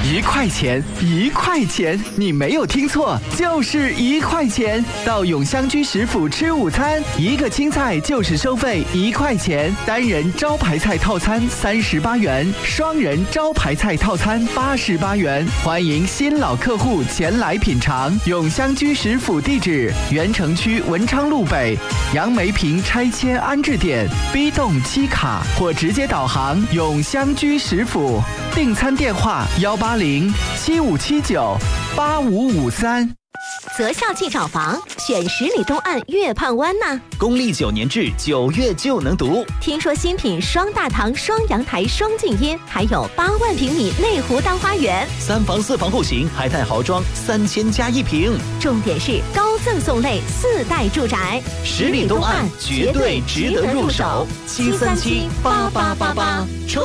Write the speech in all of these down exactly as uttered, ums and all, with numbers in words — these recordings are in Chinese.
一块钱，一块钱，你没有听错，就是一块钱。到永香居食府吃午餐，一个青菜就是收费一块钱，单人招牌菜套餐三十八元，双人招牌菜套餐八十八元。欢迎新老客户前来品尝。永香居食府地址：原城区文昌路北杨梅坪拆迁安置点 B 栋七卡，或直接导航永香居食府。订餐电话：幺八零七五七九八五五三。 择校即找房，选十里东岸月畔湾呐。 公立九年制，九月就能读。 听说新品双大堂、双阳台、双静音，还有八万平米内湖大花园， 三房四房户型，还带豪装，三千加一平。 重点是高赠送类四代住宅， 十里东岸绝对值得入手。七三七八八八八，冲！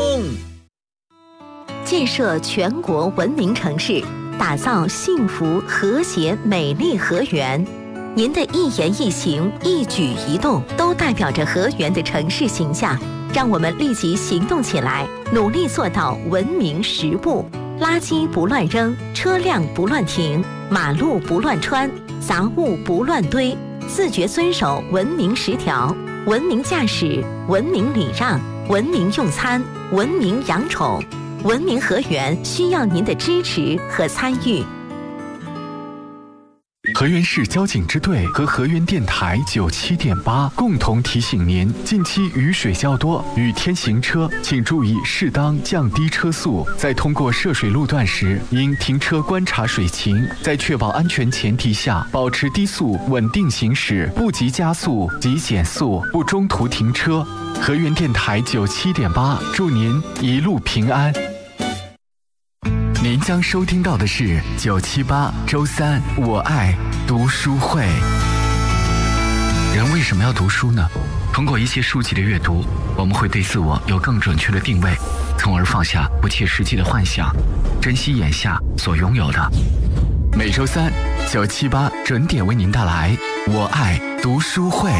建设全国文明城市，打造幸福、和谐、美丽河源。您的一言一行、一举一动，都代表着河源的城市形象。让我们立即行动起来，努力做到文明实步。垃圾不乱扔，车辆不乱停，马路不乱穿，杂物不乱堆，自觉遵守文明十条：文明驾驶、文明礼让、文明用餐、文明养宠。文明河源需要您的支持和参与。 河源市交警支队和河源电台九七点八共同提醒您：近期雨水较多，雨天行车请注意适当降低车速。在通过涉水路段时，应停车观察水情，在确保安全前提下，保持低速稳定行驶，不急加速，急减速，不中途停车。河源电台九七点八，祝您一路平安。您将收听到的是九七八周三我爱读书会。人为什么要读书呢？通过一些书籍的阅读，我们会对自我有更准确的定位，从而放下不切实际的幻想，珍惜眼下所拥有的。每周三九七八准点为您带来我爱读书会。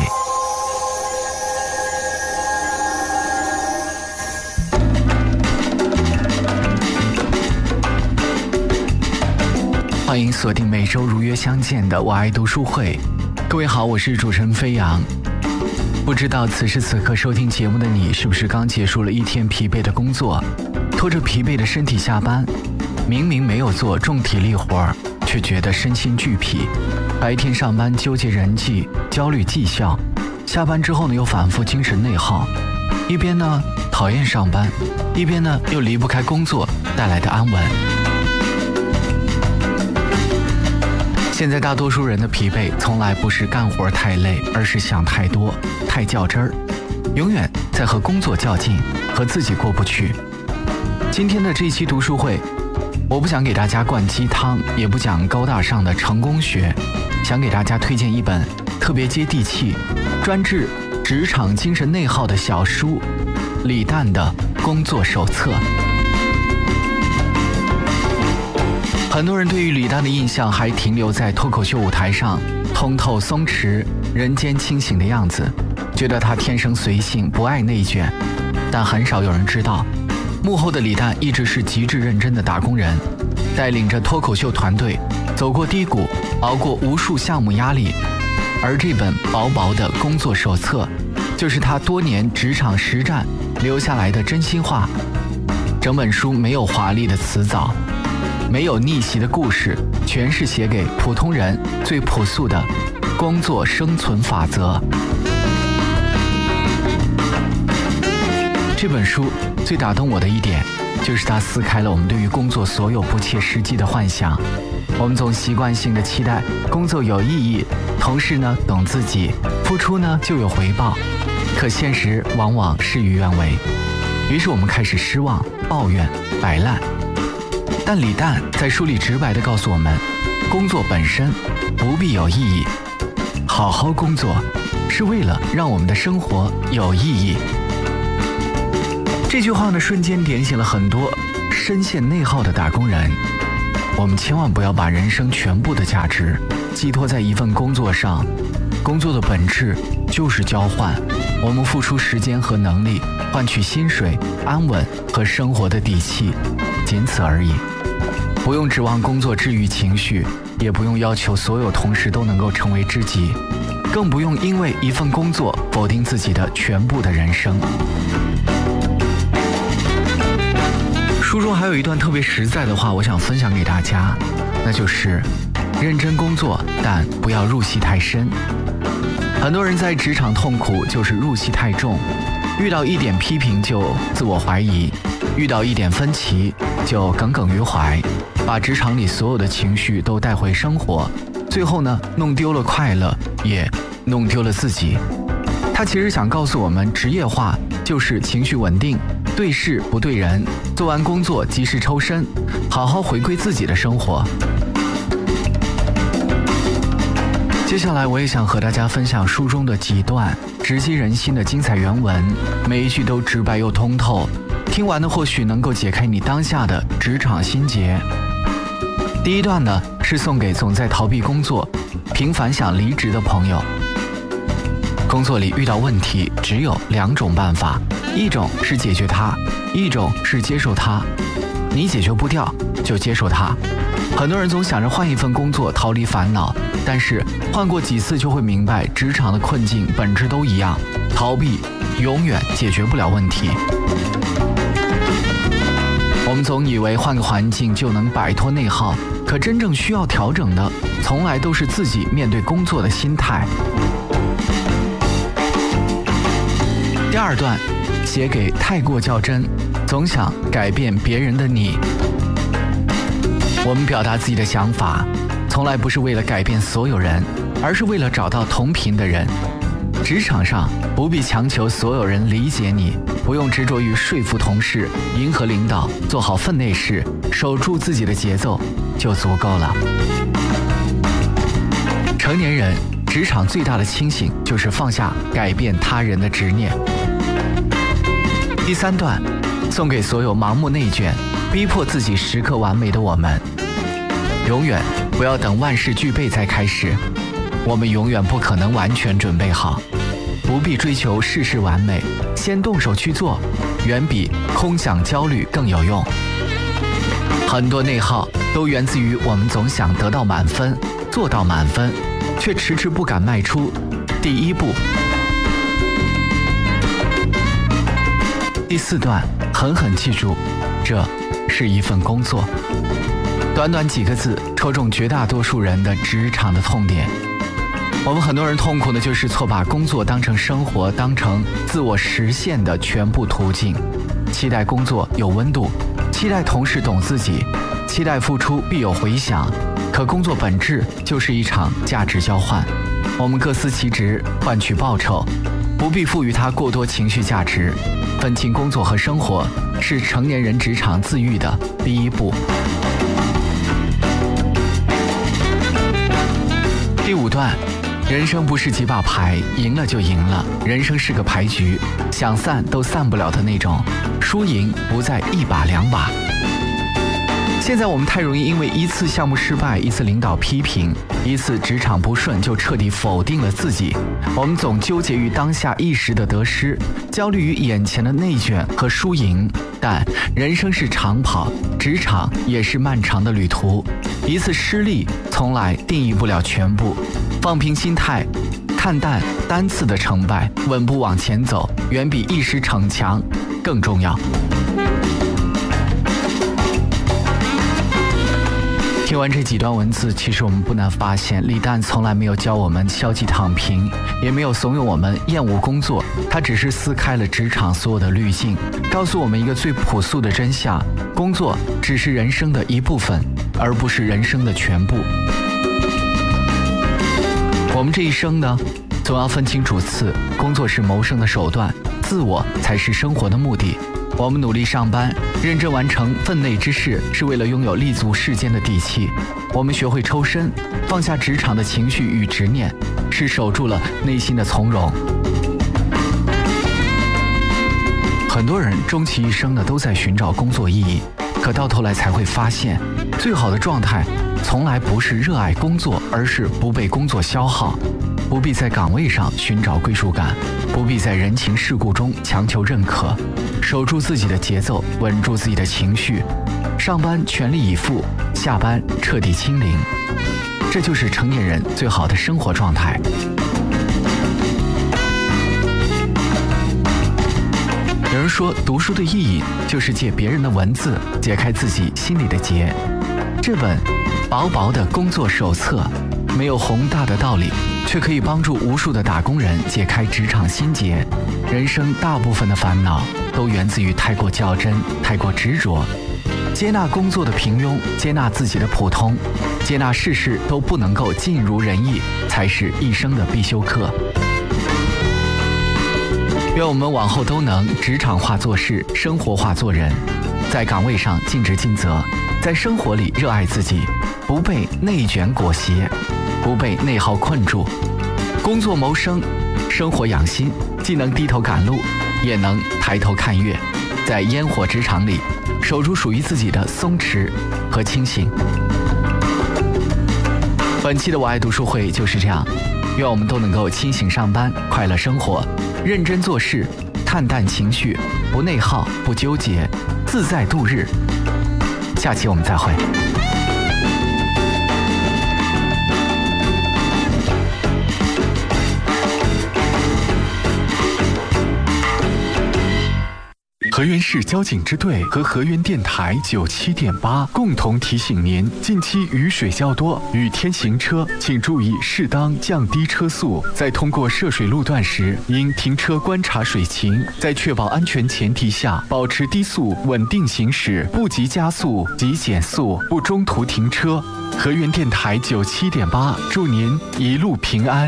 欢迎锁定每周如约相见的我爱读书会。各位好，我是主持人飞扬。不知道此时此刻收听节目的你，是不是刚结束了一天疲惫的工作，拖着疲惫的身体下班，明明没有做重体力活儿，却觉得身心俱疲。白天上班纠结人际，焦虑绩效，下班之后呢又反复精神内耗，一边呢讨厌上班，一边呢又离不开工作带来的安稳。现在大多数人的疲惫从来不是干活太累，而是想太多，太较真儿，永远在和工作较劲，和自己过不去。今天的这一期读书会，我不想给大家灌鸡汤，也不讲高大上的成功学，想给大家推荐一本特别接地气、专治职场精神内耗的小书——李诞的工作手册。很多人对于李诞的印象还停留在脱口秀舞台上通透松弛、人间清醒的样子，觉得他天生随性，不爱内卷。但很少有人知道，幕后的李诞一直是极致认真的打工人，带领着脱口秀团队走过低谷，熬过无数项目压力。而这本薄薄的工作手册，就是他多年职场实战留下来的真心话。整本书没有华丽的辞藻，没有逆袭的故事，全是写给普通人最朴素的工作生存法则。这本书最打动我的一点，就是它撕开了我们对于工作所有不切实际的幻想。我们总习惯性的期待工作有意义，同事呢懂自己，付出呢就有回报，可现实往往事与愿违。于是我们开始失望、抱怨、摆烂。但李诞在书里直白地告诉我们，工作本身不必有意义，好好工作是为了让我们的生活有意义。这句话呢，瞬间点醒了很多深陷内耗的打工人。我们千万不要把人生全部的价值寄托在一份工作上， 工作的本质就是交换，我们付出时间和能力，换取薪水、安稳和生活的底气，仅此而已。不用指望工作治愈情绪，也不用要求所有同事都能够成为知己，更不用因为一份工作否定自己的全部的人生。书中还有一段特别实在的话，我想分享给大家，那就是认真工作，但不要入戏太深。很多人在职场痛苦，就是入戏太重，遇到一点批评就自我怀疑，遇到一点分歧就耿耿于怀，把职场里所有的情绪都带回生活，最后呢，弄丢了快乐，也弄丢了自己。他其实想告诉我们，职业化就是情绪稳定，对事不对人，做完工作及时抽身，好好回归自己的生活。接下来我也想和大家分享书中的几段直击人心的精彩原文，每一句都直白又通透，听完呢或许能够解开你当下的职场心结。第一段呢是送给总在逃避工作、频繁想离职的朋友。工作里遇到问题只有两种办法，一种是解决它，一种是接受它。你解决不掉就接受它。很多人总想着换一份工作逃离烦恼，但是换过几次就会明白，职场的困境本质都一样，逃避永远解决不了问题。我们总以为换个环境就能摆脱内耗，可真正需要调整的从来都是自己面对工作的心态。第二段写给太过较真，总想改变别人的你。我们表达自己的想法，从来不是为了改变所有人，而是为了找到同频的人。职场上不必强求所有人理解你，不用执着于说服同事、迎合领导，做好分内事，守住自己的节奏就足够了。成年人职场最大的清醒就是放下改变他人的执念。第三段送给所有盲目内卷、逼迫自己时刻完美的我们，永远不要等万事俱备再开始，我们永远不可能完全准备好，不必追求事事完美，先动手去做，远比空想焦虑更有用。很多内耗都源自于我们总想得到满分，做到满分，却迟迟不敢迈出第一步。第四段，狠狠记住，这是一份工作。短短几个字，戳中绝大多数人的职场的痛点。我们很多人痛苦的就是错把工作当成生活，当成自我实现的全部途径，期待工作有温度，期待同事懂自己，期待付出必有回响。可工作本质就是一场价值交换，我们各司其职，换取报酬，不必赋予它过多情绪价值。分清工作和生活是成年人职场自愈的第一步。第五段，人生不是几把牌，赢了就赢了，人生是个牌局，想散都散不了的那种，输赢不在一把两把。现在我们太容易因为一次项目失败，一次领导批评，一次职场不顺就彻底否定了自己。我们总纠结于当下一时的得失，焦虑于眼前的内卷和输赢。但人生是长跑，职场也是漫长的旅途，一次失利从来定义不了全部。放平心态，看淡单次的成败，稳步往前走，远比一时逞强更重要。听完这几段文字，其实我们不难发现，李诞从来没有教我们消极躺平，也没有怂恿我们厌恶工作，他只是撕开了职场所有的滤镜，告诉我们一个最朴素的真相：工作只是人生的一部分，而不是人生的全部。我们这一生呢，总要分清主次，工作是谋生的手段，自我才是生活的目的。我们努力上班，认真完成分内之事，是为了拥有立足世间的底气。我们学会抽身，放下职场的情绪与执念，是守住了内心的从容。很多人终其一生呢，都在寻找工作意义，可到头来才会发现，最好的状态从来不是热爱工作，而是不被工作消耗。 不必在岗位上寻找归属感，不必在人情世故中强求认可，守住自己的节奏，稳住自己的情绪，上班全力以赴，下班彻底清零，这就是成年人最好的生活状态。有人说，读书的意义就是借别人的文字解开自己心里的结。这本薄薄的工作手册，没有宏大的道理，却可以帮助无数的打工人解开职场心结。人生大部分的烦恼都源自于太过较真，太过执着。接纳工作的平庸，接纳自己的普通，接纳事事都不能够尽如人意，才是一生的必修课。愿我们往后都能职场化做事，生活化做人，在岗位上尽职尽责，在生活里热爱自己，不被内卷裹挟，不被内耗困住。工作谋生，生活养心，既能低头赶路，也能抬头看月，在烟火职场里守住属于自己的松弛和清醒。本期的我爱读书会就是这样，愿我们都能够清醒上班，快乐生活，认真做事，看淡情绪，不内耗，不纠结，自在度日。下期我们再会。 河源市交警支队和河源电台九七点八共同提醒您：近期雨水较多，雨天行车请注意适当降低车速。在通过涉水路段时，应停车观察水情，在确保安全前提下，保持低速稳定行驶，不急加速，急减速，不中途停车。河源电台九七点八，祝您一路平安。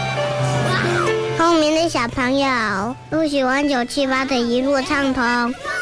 小朋友不喜欢九七八的一路畅通。